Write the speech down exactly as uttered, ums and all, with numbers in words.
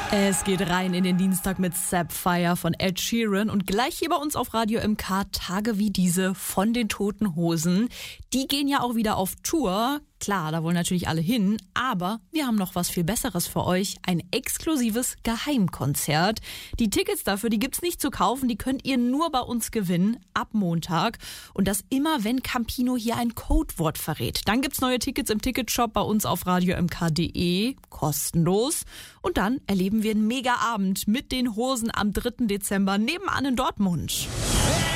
Es geht rein in den Dienstag mit Sapphire von Ed Sheeran und gleich hier bei uns auf Radio M K Tage wie diese von den Toten Hosen. Die gehen ja auch wieder auf Tour. Klar, da wollen natürlich alle hin, aber wir haben noch was viel Besseres für euch. Ein exklusives Geheimkonzert. Die Tickets dafür, die gibt's nicht zu kaufen, die könnt ihr nur bei uns gewinnen, ab Montag. Und das immer, wenn Campino hier ein Codewort verrät. Dann gibt's neue Tickets im Ticketshop bei uns auf radio m k punkt de, kostenlos. Und dann erleben wir einen Mega-Abend mit den Hosen am dritten Dezember nebenan in Dortmund.